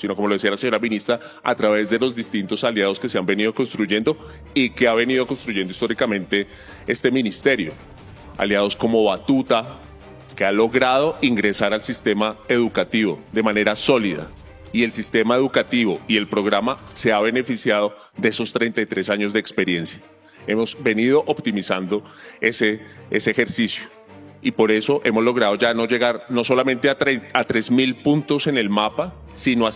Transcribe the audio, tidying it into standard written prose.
sino, como lo decía la señora ministra, a través de los distintos aliados que se han venido construyendo y que ha venido construyendo históricamente este ministerio. Aliados como Batuta, que ha logrado ingresar al sistema educativo de manera sólida. Y el sistema educativo y el programa se ha beneficiado de esos 33 años de experiencia. Hemos venido optimizando ese ejercicio. Y por eso hemos logrado ya no llegar no solamente a 3.000 puntos en el mapa, sino a